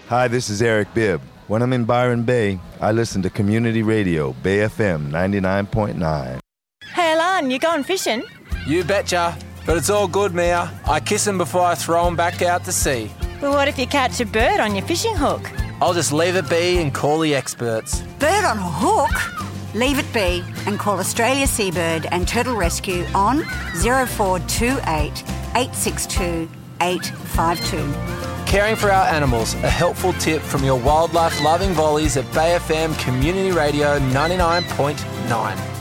Hi, this is Eric Bibb. When I'm in Byron Bay, I listen to Community Radio, Bay FM 99.9. Hey, Alan, you going fishing? You betcha. But it's all good, Mia. I kiss them before I throw them back out to sea. Well, what if you catch a bird on your fishing hook? I'll just leave it be and call the experts. Bird on a hook? Leave it be and call Australia Seabird and Turtle Rescue on 0428 862 852. Caring for our animals, a helpful tip from your wildlife-loving volleys at Bay FM Community Radio 99.9.